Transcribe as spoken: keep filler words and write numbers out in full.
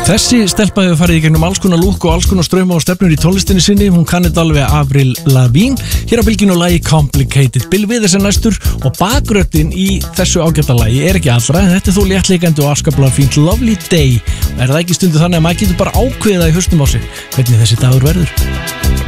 Þessi stelpa hefur farið í gegnum alls konar lúk og alls konar strauma og stefnur í tónlistinni sinni. Hún kann þetta alveg Avril Lavigne. Hér á bylginu lagi Complicated. Bill Withers er næstur og bakröddin í þessu ágæta lagi er ekki allra. Þetta er þó léttleikandi og afskaplega fínt. Lovely Day. Er það ekki stundu þannig að maður getur bara ákveða í haustum á sig hvernig þessi dagur verður?